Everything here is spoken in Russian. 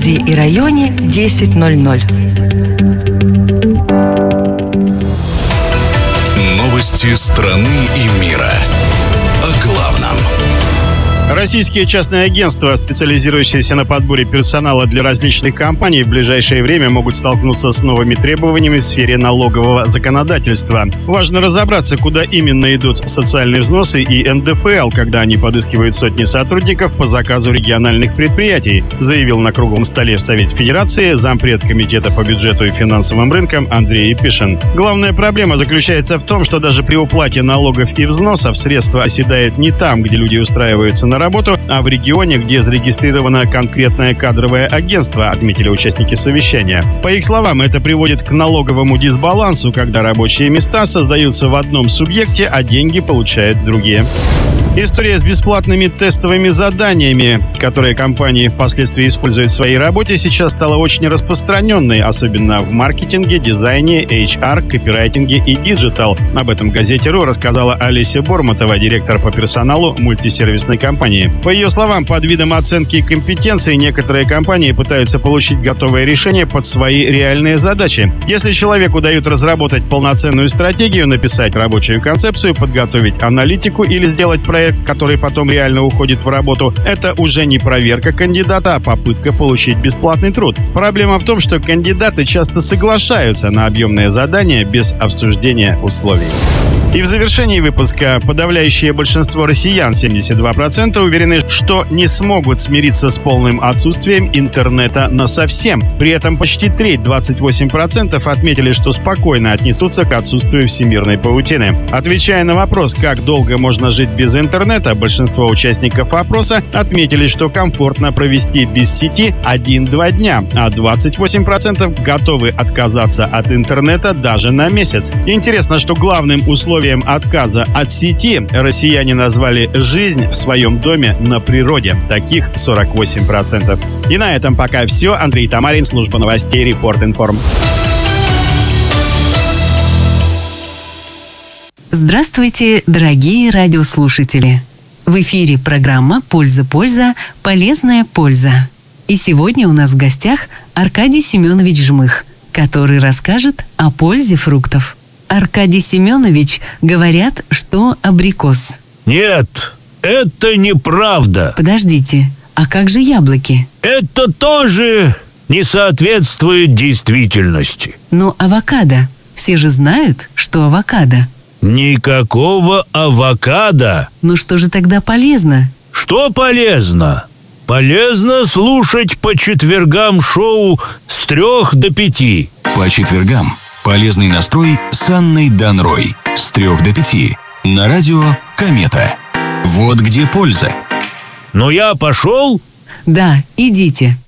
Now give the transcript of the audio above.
центре и районе 10:00. Новости страны и мира. О главном. Российские частные агентства, специализирующиеся на подборе персонала для различных компаний, в ближайшее время могут столкнуться с новыми требованиями в сфере налогового законодательства. Важно разобраться, куда именно идут социальные взносы и НДФЛ, когда они подыскивают сотни сотрудников по заказу региональных предприятий, заявил на круглом столе в Совете Федерации зампред Комитета по бюджету и финансовым рынкам Андрей Епишин. Главная проблема заключается в том, что даже при уплате налогов и взносов средства оседают не там, где люди устраиваются на работу, а в регионе, где зарегистрировано конкретное кадровое агентство, отметили участники совещания. По их словам, это приводит к налоговому дисбалансу, когда рабочие места создаются в одном субъекте, а деньги получают другие. История с бесплатными тестовыми заданиями, которые компании впоследствии используют в своей работе, сейчас стала очень распространенной, особенно в маркетинге, дизайне, HR, копирайтинге и диджитал. Об этом газете.ру рассказала Олеся Бормотова, директор по персоналу мультисервисной компании. По ее словам, под видом оценки компетенций некоторые компании пытаются получить готовое решение под свои реальные задачи. Если человеку дают разработать полноценную стратегию, написать рабочую концепцию, подготовить аналитику или сделать проект, который потом реально уходит в работу, это уже не проверка кандидата, а попытка получить бесплатный труд. Проблема в том, что кандидаты часто соглашаются на объемные задания без обсуждения условий. И в завершении выпуска подавляющее большинство россиян, 72%, уверены, что не смогут смириться с полным отсутствием интернета насовсем. При этом почти треть, 28%, отметили, что спокойно отнесутся к отсутствию всемирной паутины. Отвечая на вопрос, как долго можно жить без интернета, большинство участников опроса отметили, что комфортно провести без сети 1-2 дня, а 28% готовы отказаться от интернета даже на месяц. Интересно, что главным условием отказа от сети россияне назвали жизнь в своем доме на природе. Таких 48%. И на этом пока все. Андрей Тамарин, служба новостей Репорт-Информ. Здравствуйте, дорогие радиослушатели! В эфире программа «Польза-польза. Полезная польза». И сегодня у нас в гостях Аркадий Семенович Жмых, который расскажет о пользе фруктов. Аркадий Семенович, говорят, что абрикос. Нет, это неправда. Подождите, а как же яблоки? Это тоже не соответствует действительности. Но авокадо. Все же знают, что авокадо. Никакого авокадо. Ну что же тогда полезно? Что полезно? Полезно слушать по четвергам шоу с 3 до 5. По четвергам полезный настрой с Анной Данрой с 3 до 5 на радио «Комета». Вот где польза. Ну я пошел? Да, идите.